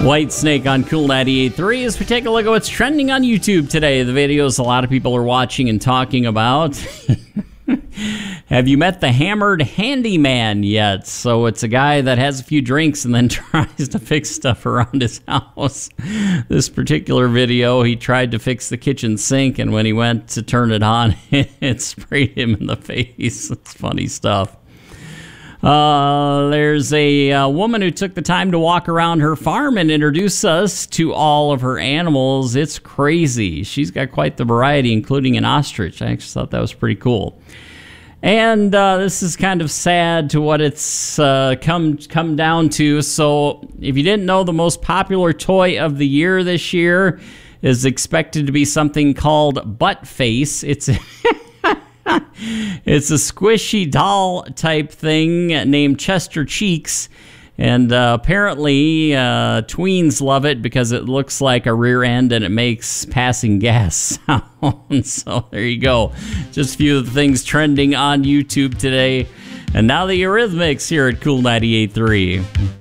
White Snake on Cool 98.3 as we take a look at what's trending on YouTube today. The videos a lot of people are watching and talking about. Have you met the Hammered Handyman yet? So it's a guy that has a few drinks and then tries to fix stuff around his house. This particular video, he tried to fix the kitchen sink, and when he went to turn it on, it sprayed him in the face. It's funny stuff. There's a woman who took the time to walk around her farm and introduce us to all of her animals. It's crazy. She's got quite the variety, including an ostrich. I actually thought that was pretty cool. And this is kind of sad to what it's come down to. So if you didn't know, the most popular toy of the year this year is expected to be something called Butt Face. It's it's a squishy doll type thing named Chester Cheeks, and apparently tweens love it because it looks like a rear end and it makes passing gas sound. So there you go. Just a few of the things trending on YouTube today. And now the Eurythmics here at Cool 98.3.